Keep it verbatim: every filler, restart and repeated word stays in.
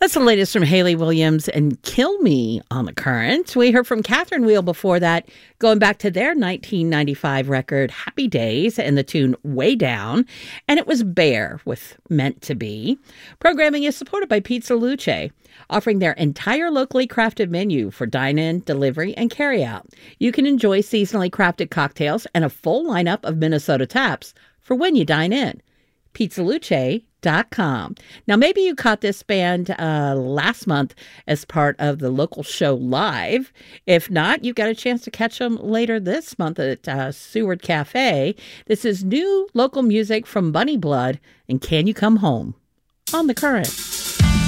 That's the latest from Hayley Williams and Kill Me on the Current. We heard from Catherine Wheel before that, going back to their nineteen ninety-five record, Happy Days, and the tune Way Down. And it was Bear with Meant to Be. Programming is supported by Pizza Luce, offering their entire locally crafted menu for dine-in, delivery, and carry-out. You can enjoy seasonally crafted cocktails and a full lineup of Minnesota taps for when you dine in. pizza luce dot com. Now, maybe you caught this band uh, last month as part of the local show Live. If not, you got a chance to catch them later this month at uh, Seward Cafe. This is new local music from Bunny Blood and Can You Come Home on the Current.